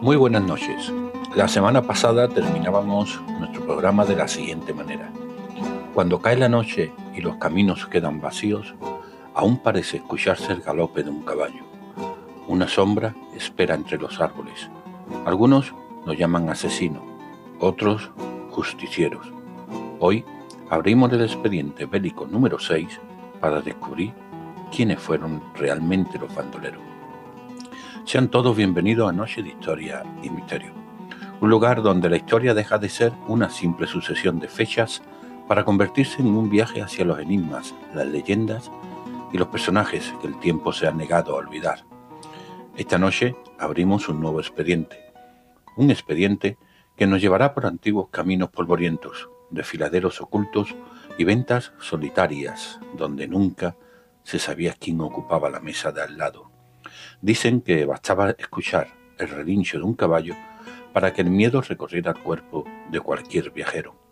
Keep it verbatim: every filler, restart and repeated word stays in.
Muy buenas noches. La semana pasada terminábamos nuestro programa de la siguiente manera. Cuando cae la noche y los caminos quedan vacíos, aún parece escucharse el galope de un caballo. Una sombra espera entre los árboles. Algunos nos llaman asesinos, otros justicieros. Hoy abrimos el expediente bélico número seis para descubrir quiénes fueron realmente los bandoleros. Sean todos bienvenidos a Noche de Historia y Misterio, un lugar donde la historia deja de ser una simple sucesión de fechas para convertirse en un viaje hacia los enigmas, las leyendas y los personajes que el tiempo se ha negado a olvidar. Esta noche abrimos un nuevo expediente, un expediente que nos llevará por antiguos caminos polvorientos, desfiladeros ocultos y ventas solitarias, donde nunca se sabía quién ocupaba la mesa de al lado. Dicen que bastaba escuchar el relincho de un caballo para que el miedo recorriera el cuerpo de cualquier viajero.